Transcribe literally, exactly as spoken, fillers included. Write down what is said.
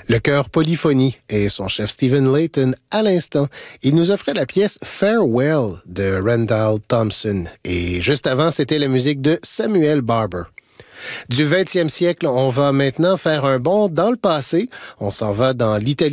Le chœur Polyphonie et son chef Stephen Layton à l'instant. Il nous offrait la pièce Farewell de Randall Thompson. Et juste avant, c'était la musique de Samuel Barber. Du vingtième siècle, on va maintenant faire un bond dans le passé. On s'en va dans l'Italie